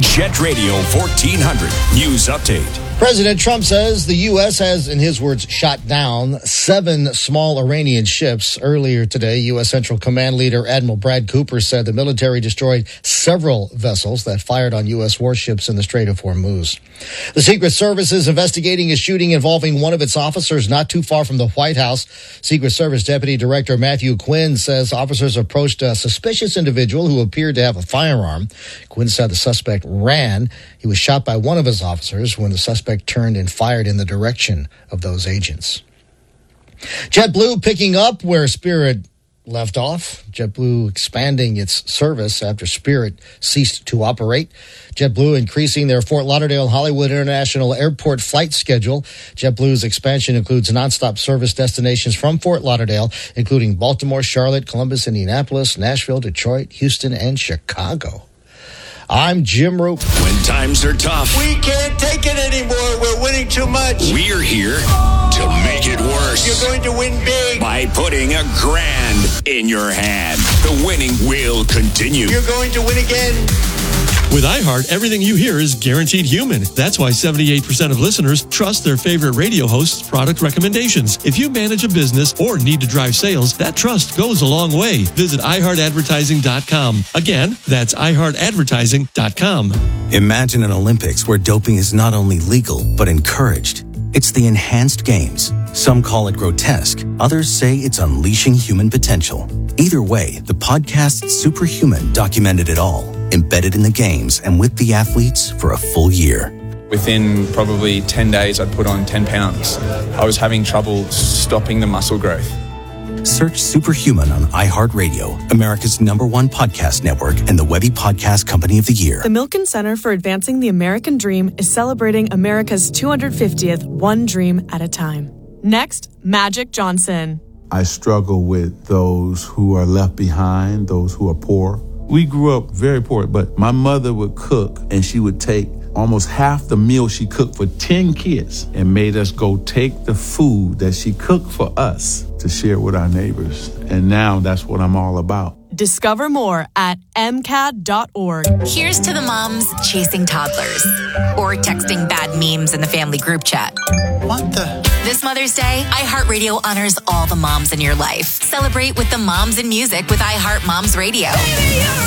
Jet Radio 1400 News Update. President Trump says the U.S. has, in his words, shot down 7 small Iranian ships. Earlier today, U.S. Central Command leader Admiral Brad Cooper said the military destroyed several vessels that fired on U.S. warships in the Strait of Hormuz. The Secret Service is investigating a shooting involving one of its officers not too far from the White House. Secret Service Deputy Director Matthew Quinn says officers approached a suspicious individual who appeared to have a firearm. Quinn said the suspect ran. He was shot by one of his officers when the suspect turned and fired in the direction of those agents. JetBlue picking up where Spirit left off. JetBlue expanding its service after Spirit ceased to operate. JetBlue increasing their Fort Lauderdale-Hollywood International Airport flight schedule. JetBlue's expansion includes nonstop service destinations from Fort Lauderdale, including Baltimore, Charlotte, Columbus, Indianapolis, Nashville, Detroit, Houston, and Chicago. I'm Jim Roop. When times are tough, we can't take it anymore. We're winning too much. We're here to make it worse. You're going to win big. By putting $1,000 in your hand. The winning will continue. You're going to win again. With iHeart, everything you hear is guaranteed human. That's why 78% of listeners trust their favorite radio host's product recommendations. If you manage a business or need to drive sales, that trust goes a long way. Visit iHeartAdvertising.com. Again, that's iHeartAdvertising.com. Imagine an Olympics where doping is not only legal, but encouraged. It's the Enhanced Games. Some call it grotesque. Others say it's unleashing human potential. Either way, the podcast Superhuman documented it all, embedded in the games and with the athletes for a full year. Within probably 10 days, I'd put on 10 pounds. I was having trouble stopping the muscle growth. Search Superhuman on iHeartRadio, America's #1 podcast network and the Webby Podcast Company of the Year. The Milken Center for Advancing the American Dream is celebrating America's 250th One Dream at a Time. Next, Magic Johnson. I struggle with those who are left behind, those who are poor. We grew up very poor, but my mother would cook and she would take almost half the meal she cooked for 10 kids and made us go take the food that she cooked for us to share with our neighbors. And now that's what I'm all about. Discover more at MCAD.org. Here's to the moms chasing toddlers or texting bad memes in the family group chat. What the? This Mother's Day, iHeartRadio honors all the moms in your life. Celebrate with the moms in music with iHeart Moms Radio.